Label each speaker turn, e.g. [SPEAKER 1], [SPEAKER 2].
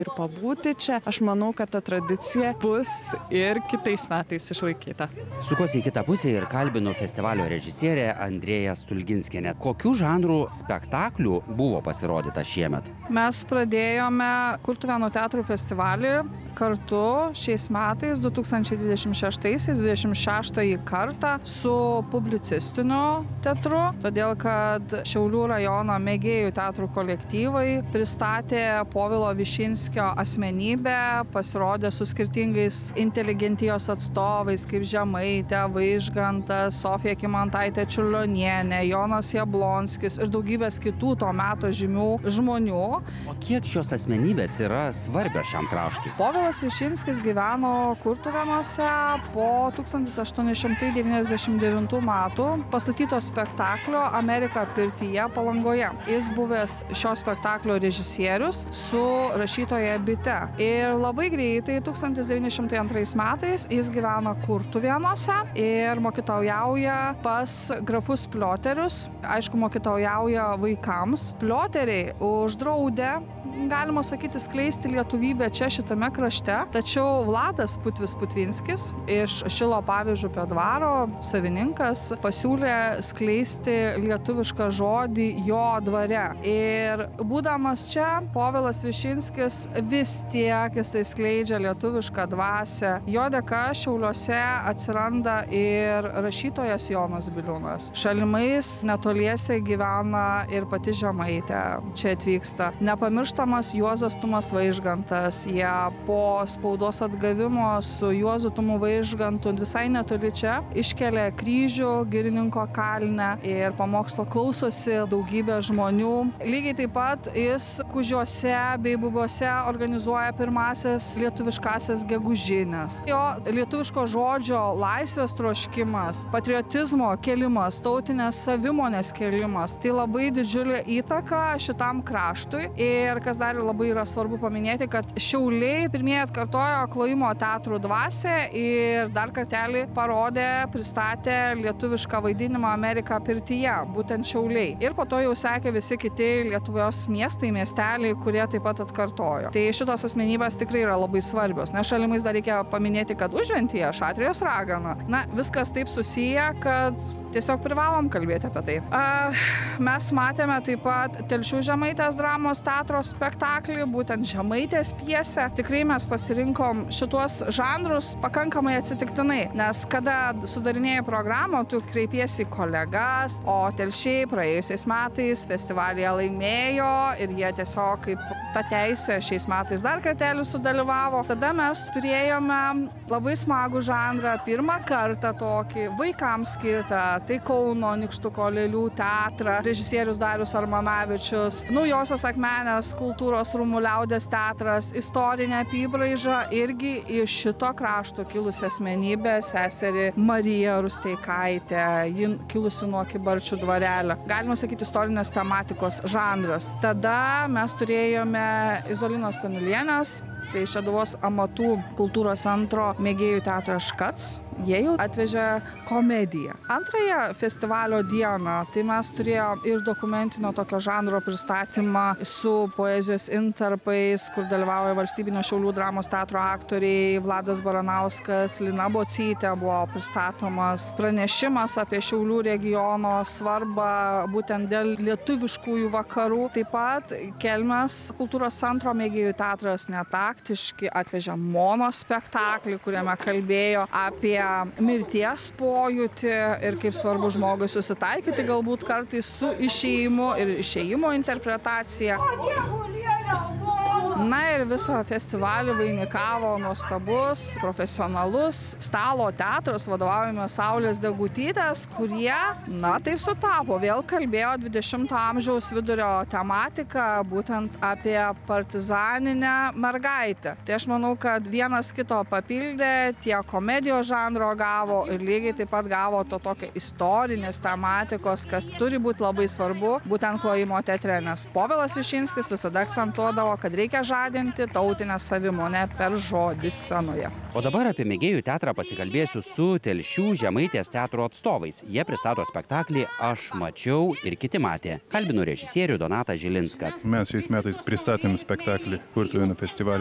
[SPEAKER 1] ir pabūti čia. Aš manau, kad ta tradicija bus ir kitais metais išlaikyta.
[SPEAKER 2] Sukosi į kitą pusę ir kalbinu festivalio režisierę Andrėją Stulginskienę. Kokių žanrų spektaklių buvo pasirodyta šiemet?
[SPEAKER 3] Mes pradėjome Kurtuvėnų teatrų festivalį kartu šiais metais, 2026 kartą su publicistiniu teatru, todėl kad Šiaulių rajono mėgėjų teatrų kolektyvai pristatė Povilo Višinskio asmenybę, pasirodė su skirtingais inteligentijos atstovais, kaip Žemaitė, Vaižgantas, Sofija Kymantaitė Čiurlionienė, Jonas Jablonskis ir daugybės kitų to meto žymių žmonių.
[SPEAKER 2] O kiek šios asmenybės yra svarbios šiam kraštui?
[SPEAKER 3] Povilas Višinskis gyveno Kurtuvėnuose po 1899 metų pastatyto spektaklio Amerika pirtyje Palangoje. Jis buvęs šio spektaklio režisierius su rašytoja Bite. Ir labai greitai 1902 metais jis gyvena Kurtuvėnuose ir mokytojauja pas grafus Plioterius. Aišku, mokytojauja vaikams. Plioteriai uždraudė, galima sakyti, skleisti lietuvybę čia šitame krašte, tačiau Vladas Putvis Putvinskis iš Šilo Pavyžupio dvaro savininkas pasiūlė skleisti lietuvišką žodį jo dvare. Ir būdamas čia, Povilas Višinskis vis tiek jisai skleidžia lietuvišką dvasią. Jo dėka Šiauliuose atsiranda ir rašytojas Jonas Biliūnas. Šalimais netoliese gyvena ir pati Žemaitė. Čia atvyksta. Nepamirštamas Juozas Tumas Vaižgantas. Jie po spaudos atgavimo su Juozu Tumu Vaižgantu visai netoli čia iškelia kryžių Girininko kalne ir pamokslo klausosi daugybė žmonių. Lygiai taip pat jis Kužiuose bei Bubiuose organizuoja pirmasias lietuviškasias gegužines. Jo lietuviško žodžio laisvės troškimas, patriotizmo kėlimas, tautinės savimonės kėlimas, tai labai didžiulė įtaka šitam kraštui. Ir kas dar labai yra svarbu paminėti, kad Šiauliai pirmieji atkartojo klojimo teatrų dvasią ir dar kartelį parodė, pristatė lietuvišką vaidinimą Amerika pirtyje, būtent Šiauliai. Ir po to jau sekė visi kiti Lietuvos miestai, miesteliai, kurie taip pat atkartojo. Tai šitos asmenybės tikrai yra labai svarbios. Nes šalimais dar reikia paminėti, kad Užventyje Šatrijos ragana. Na, viskas taip susiję, kad tiesiog privalom kalbėti apie tai. Mes matėme taip pat Telšių Žemaitės dramos teatro spektaklį, būtent Žemaitės pjesę. Tikrai mes pasirinkom šituos žanrus pakankamai atsitiktinai, nes kada sudarinėjai programą, tu kreipiesi į kolegas, o Telšiai praėjusiais metais festivalyje laimėjo ir jie tiesiog kaip ta teisė šiais metais dar kartelį sudalyvavo. Tada mes turėjome labai smagų žanrą, pirmą kartą tokį vaikams skirtą, tai Kauno Nykštuko lėlių teatrą, režisierius Darius Armanavičius, Naujosios Akmenės kultūros rūmų liaudies teatras, istorinė apybraiža irgi iš šito krašto kilusi asmenybė, seserį Marija Rusteikaitė, ji kilusi nuo Kybarčių dvarelio. Galima sakyti, istorinės tematikos žanras. Tada mes turėjome Izolinos Staniulienės, tai Šeduvos amatų kultūros centro mėgėjų teatras Škac. Jie jau atvežė komediją. Antrąją festivalio dieną tai mes turėjom ir dokumentinio tokio žanro pristatymą su poezijos intarpais, kur dalyvauja Valstybinio Šiaulių dramos teatro aktoriai Vladas Baranauskas, Lina Bocytė, buvo pristatomas pranešimas apie Šiaulių regiono svarbą būtent dėl lietuviškųjų vakarų. Taip pat Kelmės kultūros centro mėgėjų teatras Netaktiški atvežė monospektaklį, kuriame kalbėjo apie mirties pojūtį ir kaip svarbu žmogui susitaikyti galbūt kartais su išėjimu ir išėjimo interpretacija. Na ir visą festivalį vainikavo nuostabus, profesionalus stalo teatras, vadovaujame Saulės Degutytės, kurie, na taip sutapo, vėl kalbėjo 20-ojo amžiaus vidurio tematiką, būtent apie partizaninę mergaitę. Tai aš manau, kad vienas kito papildė, tiek komedijos žanro gavo ir lygiai taip pat gavo to tokio istorinės tematikos, kas turi būti labai svarbu, būtent klojimo teatre, nes Povilas Višinskis visada akcentuodavo, kad reikia žadinti išgyventi tautinę savimonę per žodį scenoje.
[SPEAKER 2] O dabar apie mėgėjų teatrą pasikalbėsiu su Telšių Žemaitės teatro atstovais. Jie pristato spektaklį Aš mačiau ir kiti matė. Kalbinu režisierių Donatą Žilinską.
[SPEAKER 4] Mes šiais metais pristatėm spektaklį Kurtuvėnų festivalio